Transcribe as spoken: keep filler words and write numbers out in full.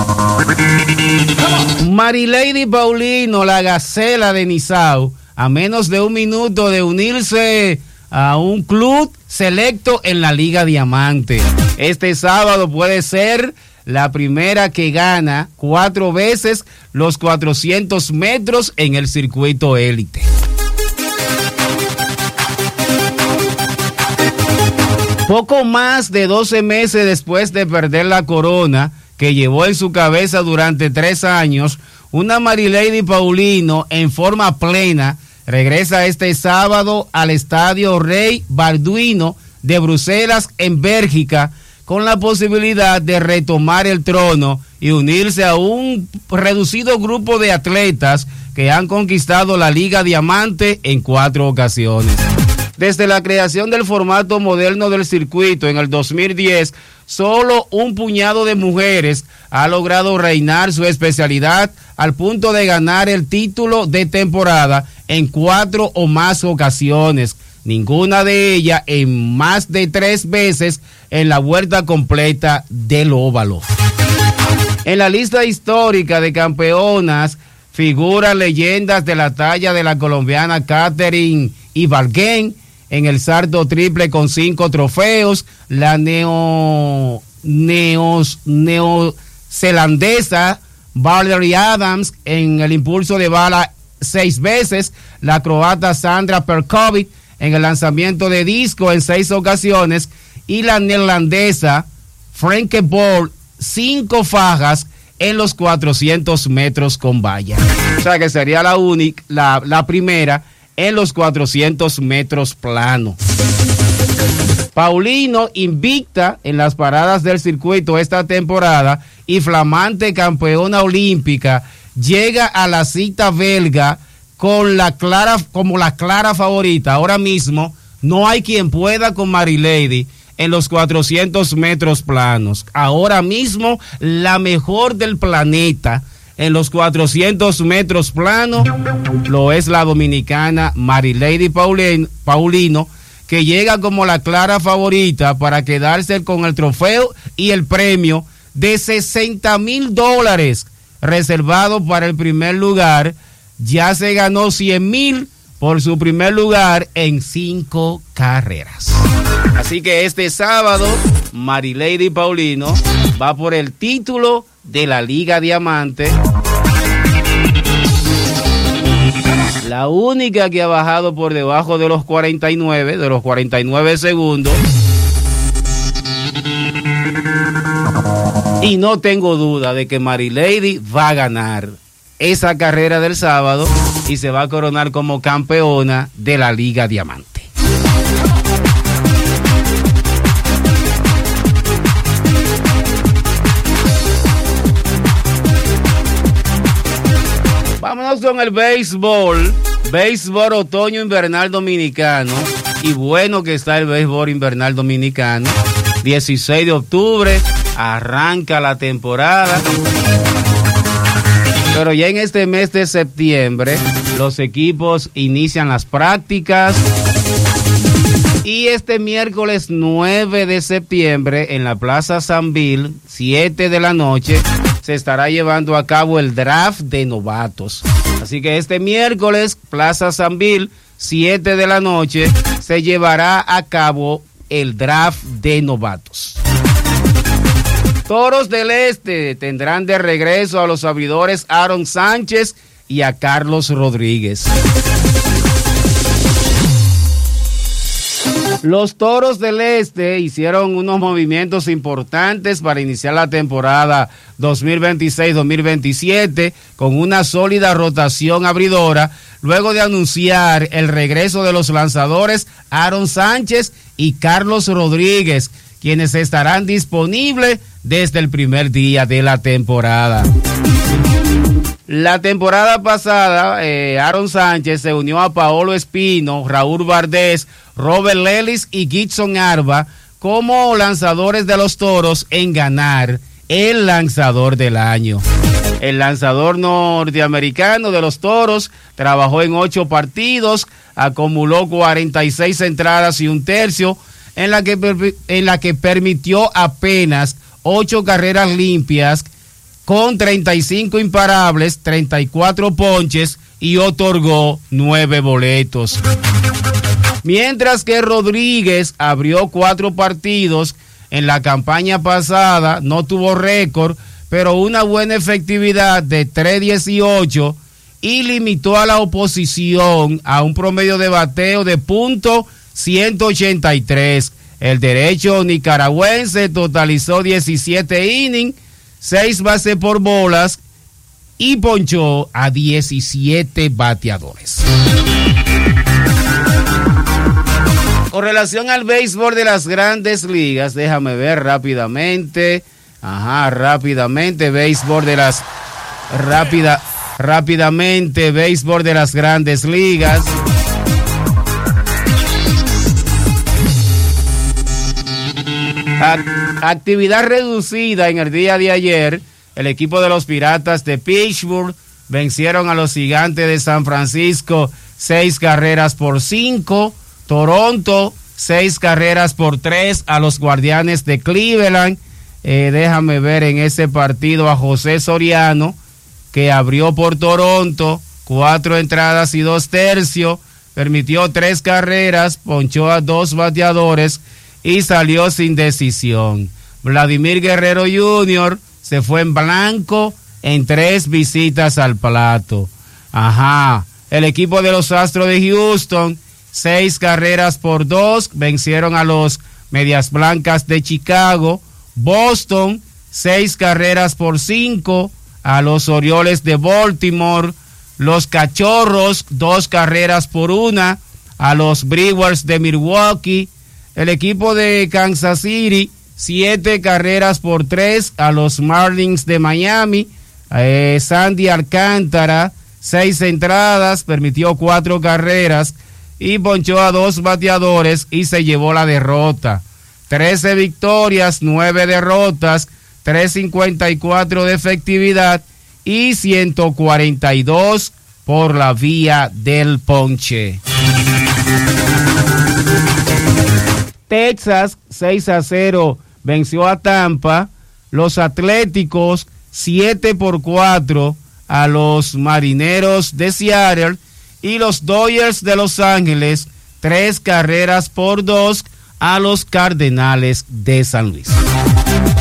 Marilady Paulino, la gacela de Nizao, a menos de un minuto de unirse a un club selecto en la Liga Diamante. Este sábado puede ser la primera que gana cuatro veces los cuatrocientos metros en el circuito élite. Poco más de doce meses después de perder la corona que llevó en su cabeza durante tres años, una Marilady Paulino en forma plena regresa este sábado al Estadio Rey Balduino de Bruselas, en Bélgica, con la posibilidad de retomar el trono y unirse a un reducido grupo de atletas que han conquistado la Liga Diamante en cuatro ocasiones. Desde la creación del formato moderno del circuito en el dos mil diez, solo un puñado de mujeres ha logrado reinar su especialidad al punto de ganar el título de temporada en cuatro o más ocasiones, ninguna de ellas en más de tres veces en la vuelta completa del óvalo. En la lista histórica de campeonas figuran leyendas de la talla de la colombiana Katherine Ibargüen en el salto triple con cinco trofeos, la neo, neos, neozelandesa Valerie Adams en el impulso de bala seis veces, la croata Sandra Perkovic en el lanzamiento de disco en seis ocasiones y la neerlandesa Franke Bol cinco fajas en los cuatrocientos metros con valla. O sea que sería la única, la, la primera en los cuatrocientos metros plano. Paulino invicta en las paradas del circuito esta temporada y flamante campeona olímpica, llega a la cita belga con la clara, como la clara favorita. Ahora mismo no hay quien pueda con Marilady en los cuatrocientos metros planos. Ahora mismo la mejor del planeta en los cuatrocientos metros planos lo es la dominicana Marilady Paulino, Paulino, que llega como la clara favorita para quedarse con el trofeo y el premio de sesenta mil dólares reservado para el primer lugar. Ya se ganó cien mil por su primer lugar en cinco carreras. Así que este sábado Marilady Paulino va por el título de la Liga Diamante, la única que ha bajado por debajo de los cuarenta y nueve, de los cuarenta y nueve segundos. Y no tengo duda de que Marilady va a ganar esa carrera del sábado y se va a coronar como campeona de la Liga Diamante. Vámonos con el béisbol, béisbol otoño invernal dominicano, y bueno que está el béisbol invernal dominicano. dieciséis de octubre arranca la temporada, pero ya en este mes de septiembre los equipos inician las prácticas y este miércoles nueve de septiembre en la Plaza Sanville, siete de la noche, se estará llevando a cabo el draft de novatos. Así que este miércoles, Plaza Sanville, siete de la noche, se llevará a cabo el draft de novatos. Toros del Este tendrán de regreso a los abridores Aaron Sánchez y a Carlos Rodríguez. Los Toros del Este hicieron unos movimientos importantes para iniciar la temporada dos mil veintiséis dos mil veintisiete con una sólida rotación abridora, luego de anunciar el regreso de los lanzadores Aaron Sánchez y Carlos Rodríguez, quienes estarán disponibles desde el primer día de la temporada. La temporada pasada, eh, Aaron Sánchez se unió a Paolo Espino, Raúl Valdés, Robert Lelis y Gibson Arba como lanzadores de los Toros en ganar el lanzador del año. El lanzador norteamericano de los Toros trabajó en ocho partidos, acumuló cuarenta y seis entradas y un tercio, en la que, en la que permitió apenas ocho carreras limpias, con treinta y cinco imparables, treinta y cuatro ponches y otorgó nueve boletos. Mientras que Rodríguez abrió cuatro partidos en la campaña pasada, no tuvo récord, pero una buena efectividad de tres dieciocho y limitó a la oposición a un promedio de bateo de punto ciento ochenta y tres. El derecho nicaragüense totalizó diecisiete innings, seis bases por bolas y ponchó a diecisiete bateadores. Con relación al béisbol de las grandes ligas, déjame ver rápidamente. Ajá, rápidamente, béisbol de las rápida, rápidamente, béisbol de las grandes ligas. Actividad reducida en el día de ayer. El equipo de los Piratas de Pittsburgh vencieron a los Gigantes de San Francisco seis carreras por cinco. Toronto seis carreras por tres a los Guardianes de Cleveland. Eh, déjame ver en ese partido a José Soriano, que abrió por Toronto, cuatro entradas y dos tercios, permitió tres carreras, ponchó a dos bateadores y salió sin decisión. Vladimir Guerrero junior se fue en blanco en tres visitas al plato. Ajá, el equipo de los Astros de Houston, seis carreras por dos, vencieron a los Medias Blancas de Chicago. Boston, seis carreras por cinco a los Orioles de Baltimore. Los Cachorros, dos carreras por una a los Brewers de Milwaukee. El equipo de Kansas City, siete carreras por tres a los Marlins de Miami. Eh, Sandy Alcántara, seis entradas, permitió cuatro carreras y ponchó a dos bateadores y se llevó la derrota. trece victorias, nueve derrotas, tres cincuenta y cuatro de efectividad y ciento cuarenta y dos por la vía del ponche. Texas seis a cero venció a Tampa. Los Atléticos siete por cuatro a los Marineros de Seattle y los Dodgers de Los Ángeles tres carreras por dos a los Cardenales de San Luis.